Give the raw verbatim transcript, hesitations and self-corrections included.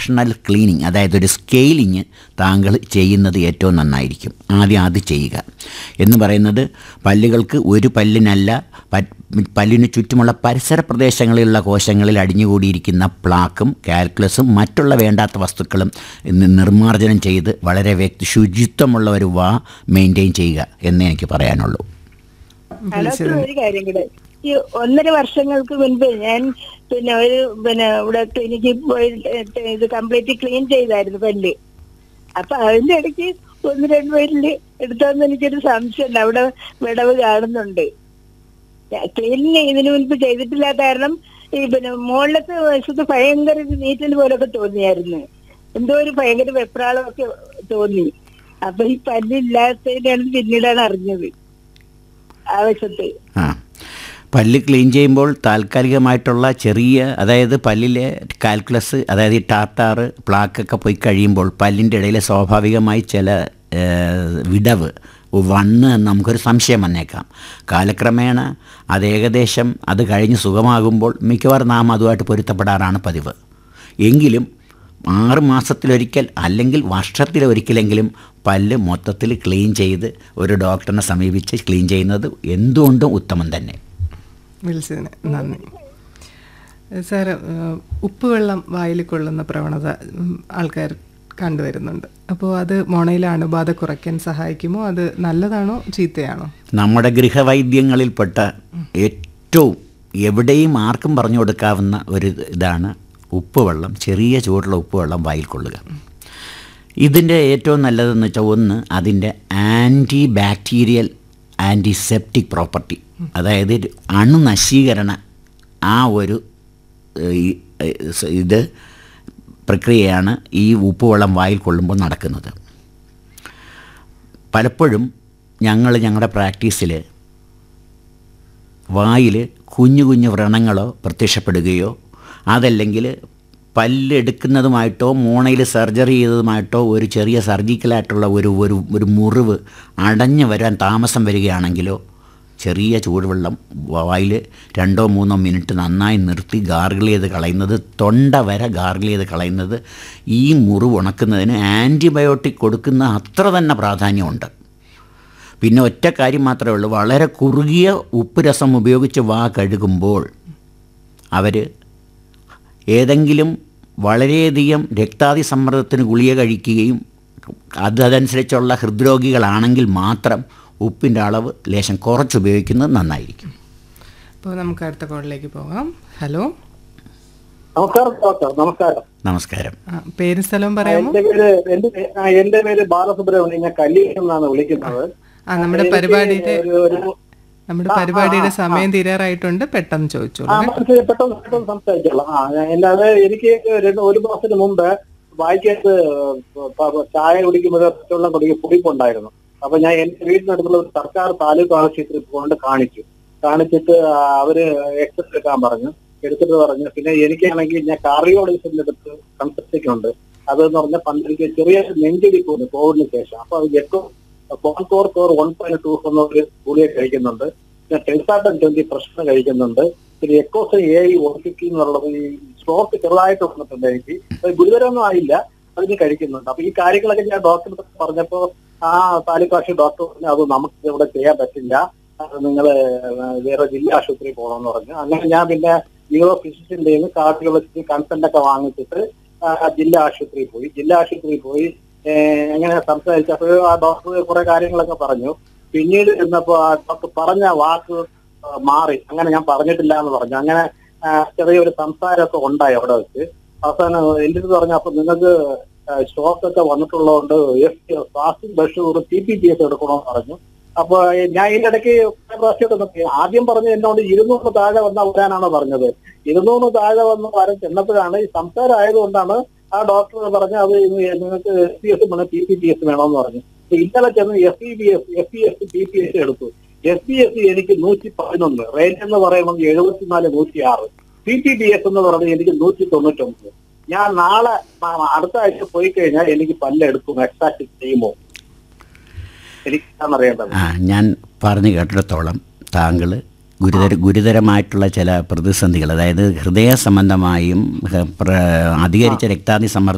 Professional cleaning, അതായത് ഒരു scaling താങ്കൾ ചെയ്യുന്നത് ഏറ്റവും നന്നായിരിക്കും. ആദ്യം അത് ചെയ്യുക. എന്ന് പറയുന്നത് പല്ലുകൾക്ക് ഒരു പല്ലിനല്ല, പല്ലിന് ചുറ്റുമുള്ള പരിസര പ്രദേശങ്ങളിലുള്ള കോശങ്ങളിൽ അടിഞ്ഞുകൂടിയിരിക്കുന്ന പ്ലാക്കും കാൽക്കുലസും മറ്റുള്ള വേണ്ടാത്ത വസ്തുക്കളും നിർമ്മാർജ്ജനം ചെയ്ത് വളരെ വ്യക്തി ശുചിത്വമുള്ള ഒരു വാ മെയിൻറ്റെയിൻ ചെയ്യുക എന്നേ എനിക്ക് പറയാനുള്ളൂ. ഒരു കാര്യം കൂടെ, ഈ ഒന്നര വർഷങ്ങൾക്ക് മുൻപ് ഞാൻ പിന്നെ ഒരു പിന്നെ ഇവിടെ ക്ലിനിക്കിൽ പോയി ഇത് കംപ്ലീറ്റ് ക്ലീൻ ചെയ്തായിരുന്നു പല്ല്. അപ്പൊ അതിന്റെ ഇടയ്ക്ക് ഒന്ന് രണ്ട് പേരില് എടുത്തോന്ന് എനിക്കൊരു സംശയമുണ്ട്. അവിടെ വിടവ് കാണുന്നുണ്ട്. ക്ലീനിങ് ഇതിനു മുൻപ് ചെയ്തിട്ടില്ലാത്ത കാരണം ഈ പിന്നെ മുകളിലത്തെ വശത്ത് ഭയങ്കര നീറ്റൽ പോലൊക്കെ തോന്നിയായിരുന്നു. എന്തോ ഒരു ഭയങ്കര വെപ്രാളമൊക്കെ തോന്നി. അപ്പൊ ഈ പല്ലില്ലാത്തതിനാണ് പിന്നീടാണ് അറിഞ്ഞത് ആ വശത്ത്. ആ പല്ല് ക്ലീൻ ചെയ്യുമ്പോൾ താൽക്കാലികമായിട്ടുള്ള ചെറിയ, അതായത് പല്ലിലെ കാൽക്കുലസ്, അതായത് ഈ ടാർട്ടാറ് പ്ലാക്കൊക്കെ പോയി കഴിയുമ്പോൾ പല്ലിൻ്റെ ഇടയിൽ സ്വാഭാവികമായി ചില വിടവ് വണ്ണ് എന്ന് നമുക്കൊരു സംശയം വന്നേക്കാം. കാലക്രമേണ അത് ഏകദേശം അത് കഴിഞ്ഞ് സുഖമാകുമ്പോൾ മിക്കവാറും നാം അതുമായിട്ട് പൊരുത്തപ്പെടാറാണ് പതിവ്. എങ്കിലും ആറ് മാസത്തിലൊരിക്കൽ അല്ലെങ്കിൽ വർഷത്തിലൊരിക്കലെങ്കിലും പല്ല് മൊത്തത്തിൽ ക്ലീൻ ചെയ്ത് ഒരു ഡോക്ടറിനെ സമീപിച്ച് ക്ലീൻ ചെയ്യുന്നത് എന്തുകൊണ്ടും ഉത്തമം തന്നെ. വിളിച്ചതിന് നന്ദി. സാർ, ഉപ്പുവെള്ളം വായിൽ കൊള്ളുന്ന പ്രവണത ആൾക്കാർ കണ്ടുവരുന്നുണ്ട്. അപ്പോൾ അത് മോണയിലെ അണുബാധ കുറയ്ക്കാൻ സഹായിക്കുമോ? അത് നല്ലതാണോ ചീത്തയാണോ? നമ്മുടെ ഗൃഹവൈദ്യങ്ങളിൽപ്പെട്ട ഏറ്റവും എവിടെയും ആർക്കും പറഞ്ഞു കൊടുക്കാവുന്ന ഒരു ഇതാണ് ഉപ്പുവെള്ളം, ചെറിയ ചൂടുള്ള ഉപ്പുവെള്ളം വായിൽ കൊള്ളുക. ഇതിൻ്റെ ഏറ്റവും നല്ലതെന്ന് വെച്ചാൽ, ഒന്ന് അതിൻ്റെ ആൻറ്റി ബാക്ടീരിയൽ ആൻറ്റിസെപ്റ്റിക് പ്രോപ്പർട്ടി, അതായത് അണുനശീകരണ ആ ഒരു ഇത് പ്രക്രിയയാണ് ഈ ഉപ്പുവെള്ളം വായിൽ കൊള്ളുമ്പോൾ നടക്കുന്നത്. പലപ്പോഴും ഞങ്ങൾ ഞങ്ങളുടെ പ്രാക്ടീസിൽ വായിൽ കുഞ്ഞു കുഞ്ഞു വ്രണങ്ങളോ പ്രത്യക്ഷപ്പെടുകയോ അതല്ലെങ്കിൽ പല്ലെടുക്കുന്നതുമായിട്ടോ മോണയിൽ സർജറി ചെയ്തതുമായിട്ടോ ഒരു ചെറിയ സർജിക്കലായിട്ടുള്ള ഒരു ഒരു ഒരു മുറിവ് അടഞ്ഞു വരാൻ താമസം വരികയാണെങ്കിലോ ചെറിയ ചൂടുവെള്ളം വായിൽ രണ്ടോ മൂന്നോ മിനിറ്റ് നന്നായി നിർത്തി ഗാർഗിൾ ചെയ്ത് കളയുന്നത്, തൊണ്ട വരെ ഗാർഗിൾ ചെയ്ത് കളയുന്നത് ഈ മുറിവ് ഉണക്കുന്നതിന് ആൻറ്റിബയോട്ടിക് കൊടുക്കുന്ന അത്ര തന്നെ പ്രാധാന്യമുണ്ട്. പിന്നെ ഒറ്റ കാര്യം മാത്രമേ ഉള്ളൂ, വളരെ കുറുകിയ ഉപ്പ് രസം ഉപയോഗിച്ച് വാ കഴുകുമ്പോൾ അവർ ഏതെങ്കിലും വളരെയധികം രക്താതി സമ്മർദ്ദത്തിന് ഗുളിക കഴിക്കുകയും അതനുസരിച്ചുള്ള ഹൃദ്രോഗികളാണെങ്കിൽ മാത്രം ഉപ്പിൻ്റെ അളവ് ലേശം കുറച്ചുപയോഗിക്കുന്നത് നന്നായിരിക്കും. അപ്പോൾ നമുക്ക് അടുത്ത കോളിലേക്ക് പോകാം. ഹലോ, നമസ്കാരം ഡോക്ടർ. നമസ്കാരം. നമസ്കാരം. പേര് സ്ഥലവും പറയാമോ? എന്റെ പേര് എന്റെ പേര് ബാലസുബ്രഹ്മണ്യൻ. ഞാൻ കല്യാണം എന്നാണ് വിളിക്കുന്നത്. ആ നമ്മുടെ പരിപാടിയുടെ നമ്മുടെ പരിപാടിയുടെ സമയം തീരാറായിട്ടുണ്ട്. പെട്ടെന്ന് ചോദിച്ചോളൂ. പെട്ടെന്ന് പെട്ടെന്ന് സംസാരിച്ചോളാം. ആ അല്ലാതെ എനിക്ക് ഒരു മാസത്തിന് മുമ്പ് വായിക്കകത്ത് ചായ കുടിക്കുമ്പോൾ വെള്ളം കുടിക്കും പൊടിപ്പുണ്ടായിരുന്നു. അപ്പൊ ഞാൻ എന്റെ വീടിനടുത്തുള്ള ഒരു സർക്കാർ താലൂക്ക് ആശുപത്രി കൊണ്ട് കാണിച്ചു. കാണിച്ചിട്ട് അവര് എക്സ്റേ എടുക്കാൻ പറഞ്ഞു. എടുത്തിട്ട് പറഞ്ഞു പിന്നെ എനിക്കാണെങ്കിൽ ഞാൻ കാർഡിയോളജിസ്റ്റിന്റെ അടുത്ത് കൺസൾട്ടേക്കുണ്ട്. അതെന്ന് പറഞ്ഞാൽ പണ്ടെനിക്ക് ചെറിയ നെഞ്ചിടിപ്പുണ്ട് കോവിഡിന് ശേഷം. അപ്പൊ അത് echo Concor core one point two എന്ന ഒരു ഗുളിക കഴിക്കുന്നുണ്ട്. പിന്നെ ടെൻസാട്ടൻ ട്വന്റി പ്രശ്നം കഴിക്കുന്നുണ്ട്. പിന്നെ എക്കോസൈൻ എ ഐ വൺ ഫിഫ്റ്റി എന്നുള്ളത് ഈ സ്ട്രോക്ക് ചെറുതായിട്ട് വന്നിട്ടുണ്ട്. എനിക്ക് ഗുരുതരമൊന്നും ആയില്ല, അതിന് കഴിക്കുന്നുണ്ട്. അപ്പൊ ഈ കാര്യങ്ങളൊക്കെ ഞാൻ ഡോക്ടറെ പറഞ്ഞപ്പോ ആ താലൂക്ക് ആശുപത്രി ഡോക്ടർ പറഞ്ഞു അത് നമുക്ക് ഇവിടെ ചെയ്യാൻ പറ്റില്ല, നിങ്ങൾ വേറെ ജില്ലാ ആശുപത്രി പോകണമെന്ന് പറഞ്ഞു. അങ്ങനെ ഞാൻ പിന്നെ ന്യൂറോ ഫിസിഷ്യന്റെ കാർഡിയോളജിസ്റ്റ് കൺസൾട്ട് ഒക്കെ വാങ്ങിച്ചിട്ട് ജില്ലാ ആശുപത്രിയിൽ പോയി. ജില്ലാ ആശുപത്രിയിൽ പോയി അങ്ങനെ സംസാരിച്ചപ്പോൾ ആ ഡോക്ടർ കുറെ കാര്യങ്ങളൊക്കെ പറഞ്ഞു. പിന്നീട് ഇരുന്നപ്പോ ആ ഡോക്ടർ പറഞ്ഞ വാക്ക് മാറി. അങ്ങനെ ഞാൻ പറഞ്ഞിട്ടില്ല എന്ന് പറഞ്ഞു. അങ്ങനെ ചെറിയൊരു സംസാരമൊക്കെ ഉണ്ടായി അവിടെ വെച്ച്. അവസാനം എൻ്റെ അടുത്ത് പറഞ്ഞു, അപ്പൊ നിങ്ങൾക്ക് സ്ട്രോക്ക് ഒക്കെ വന്നിട്ടുള്ളതുകൊണ്ട് fasting ബഷൂർ T P P S എടുക്കണമെന്ന് പറഞ്ഞു. അപ്പൊ ഞാൻ ഇതിന്റെ ഇടയ്ക്ക് പ്രാവശ്യം ആദ്യം പറഞ്ഞു എന്നോട് ഇരുന്നൂറ് താഴെ വന്ന വരാനാണ് പറഞ്ഞത്. ഇരുന്നൂറ് താഴെ വന്ന് വരാൻ ചെന്നപ്പോഴാണ് ഈ സംസാരം ആയതുകൊണ്ടാണ് ആ ഡോക്ടർ പറഞ്ഞ അത് നിങ്ങൾക്ക് എസ് പി എസ് വേണം ടി പി പി എസ് വേണമെന്ന് പറഞ്ഞു. ഇന്നലെ ചെന്ന് S E B S S P S T P S എടുത്തു. എസ് പി എസ് എനിക്ക് നൂറ്റി പതിനൊന്ന്, റേറ്റ് എന്ന് പറയുന്നത് എഴുപത്തിനാല് നൂറ്റി ആറ്, ടി പി പി എസ് എന്ന് പറയുന്നത് എനിക്ക് നൂറ്റി തൊണ്ണൂറ്റൊമ്പത്. ഞാൻ നാളെ അടുത്ത ആഴ്ച പോയി കഴിഞ്ഞാൽ എനിക്ക് പല്ലെടുക്കും എക്സാക്ട് ചെയ്യുമോ? എനിക്കറിയേണ്ടത്. ആ ഞാൻ പറഞ്ഞു കേട്ടിടത്തോളം താങ്കൾ ഗുരുതര ഗുരുതരമായിട്ടുള്ള ചില പ്രതിസന്ധികൾ, അതായത് ഹൃദയ സംബന്ധമായും അധികരിച്ച രക്താതി സമ്മർദ്ദം